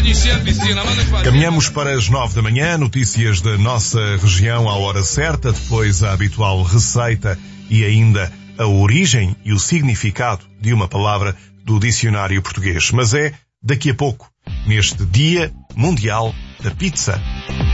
Caminhamos para as 9 da manhã, notícias da nossa região à hora certa, depois a habitual receita e ainda a origem e o significado de uma palavra do dicionário português. Mas é daqui a pouco, neste Dia Mundial da Pizza.